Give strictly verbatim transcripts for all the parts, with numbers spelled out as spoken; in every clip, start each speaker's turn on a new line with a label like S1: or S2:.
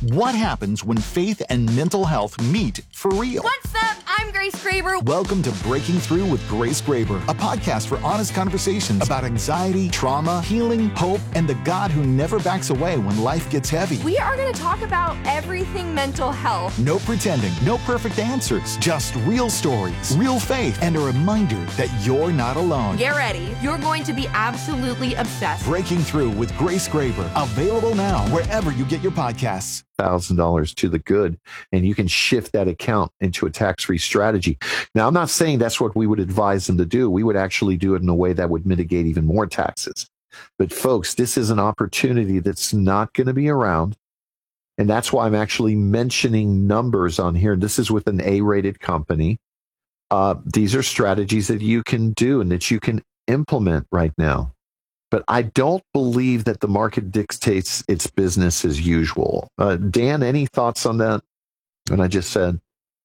S1: What happens when faith and mental health meet for real?
S2: What's up? I'm Grace Graber.
S1: Welcome to Breaking Through with Grace Graber, a podcast for honest conversations about anxiety, trauma, healing, hope, and the God who never backs away when life gets heavy.
S2: We are going to talk about everything mental health.
S1: No pretending, no perfect answers, just real stories, real faith, and a reminder that you're not alone.
S2: Get ready. You're going to be absolutely obsessed.
S1: Breaking Through with Grace Graber, available now wherever you get your podcasts.
S3: one thousand dollars to the good, and you can shift that account into a tax-free strategy. Now, I'm not saying that's what we would advise them to do. We would actually do it in a way that would mitigate even more taxes. But folks, this is an opportunity that's not going to be around. And that's why I'm actually mentioning numbers on here. This is with an A-rated company. Uh, these are strategies that you can do and that you can implement right now. But I don't believe that the market dictates its business as usual. Uh, Dan, any thoughts on that? What I just said?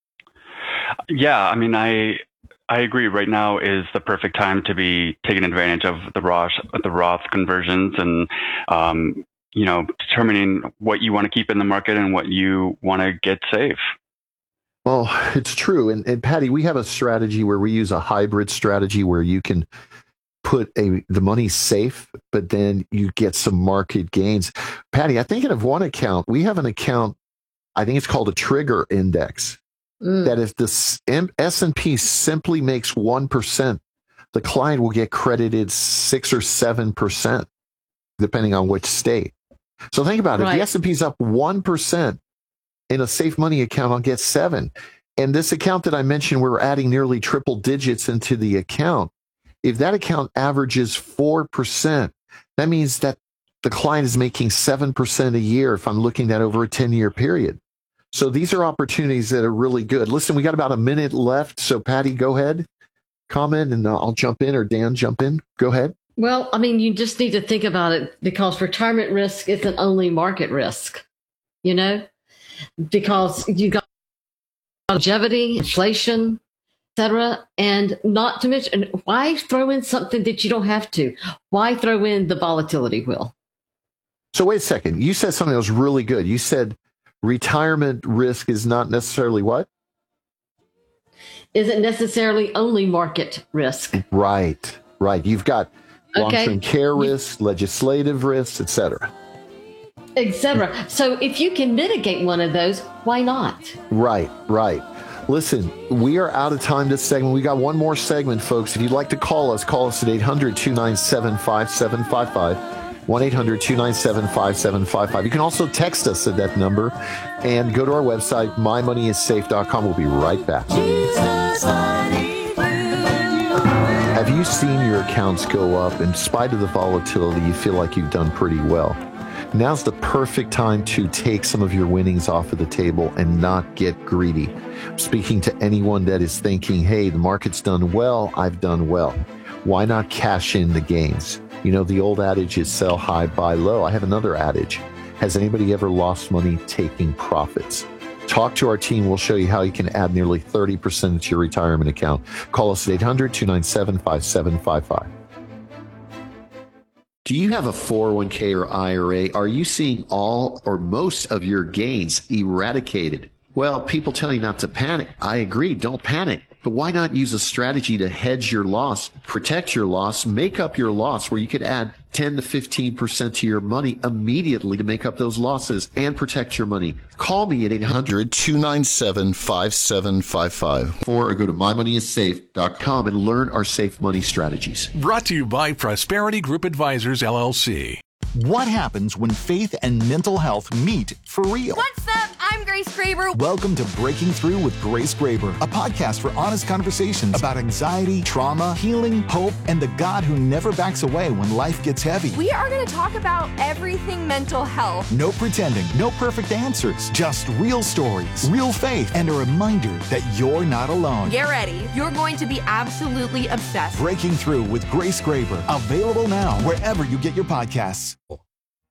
S4: Yeah, I mean, I I agree. Right now is the perfect time to be taking advantage of the Roth the Roth conversions and um, you know, determining what you want to keep in the market and what you want to get safe.
S3: Well, it's true. And, and Patty, we have a strategy where we use a hybrid strategy where you can put a the money safe, but then you get some market gains. Patty, I think of one account, we have an account, I think it's called a trigger index, mm. that if the S and P simply makes one percent, the client will get credited six or seven percent, depending on which state. So think about it. Right. If the S and P is up one percent in a safe money account, I'll get seven. And this account that I mentioned, we're adding nearly triple digits into the account. If that account averages four percent, that means that the client is making seven percent a year if I'm looking at over a ten-year period. So these are opportunities that are really good. Listen, we got about a minute left. So Patty, go ahead, comment, and I'll jump in, or Dan, jump in. Go ahead.
S5: Well, I mean, you just need to think about it, because retirement risk isn't only market risk, you know, because you got longevity, inflation, et cetera. And not to mention, why throw in something that you don't have to? Why throw in the volatility wheel?
S3: So wait a second. You said something that was really good. You said retirement risk is not necessarily what?
S5: Isn't necessarily only market risk.
S3: Right, right. You've got long-term
S5: okay.
S3: care risk, legislative risks, et cetera.
S5: Et cetera. So if you can mitigate one of those, why not? Right,
S3: right. Listen, we are out of time this segment. We got one more segment, folks. If you'd like to call us, call us at eight hundred, two nine seven, five seven five five, one eight hundred, two nine seven, five seven five five. You can also text us at that number and go to our website, my money is safe dot com. We'll be right back. Have you seen your accounts go up? In spite of the volatility, you feel like you've done pretty well. Now's the perfect time to take some of your winnings off of the table and not get greedy. I'm speaking to anyone that is thinking, hey, the market's done well, I've done well. Why not cash in the gains? You know, the old adage is sell high, buy low. I have another adage. Has anybody ever lost money taking profits? Talk to our team. We'll show you how you can add nearly thirty percent to your retirement account. Call us at eight hundred, two nine seven, five seven five five. Do you have a four oh one k or I R A? Are you seeing all or most of your gains eradicated? Well, people tell you not to panic. I agree, don't panic. But why not use a strategy to hedge your loss, protect your loss, make up your loss, where you could add ten to fifteen percent to your money immediately to make up those losses and protect your money? Call me at eight hundred, two nine seven, five seven five five or go to my money is safe dot com and learn our safe money strategies.
S6: Brought to you by Prosperity Group Advisors, L L C.
S1: What happens when faith and mental health meet for real?
S2: What's up? I'm Grace Graber.
S1: Welcome to Breaking Through with Grace Graber, a podcast for honest conversations about anxiety, trauma, healing, hope, and the God who never backs away when life gets heavy.
S2: We are going to talk about everything mental health.
S1: No pretending, no perfect answers, just real stories, real faith, and a reminder that you're not alone.
S2: Get ready. You're going to be absolutely obsessed.
S1: Breaking Through with Grace Graber, available now wherever you get your podcasts.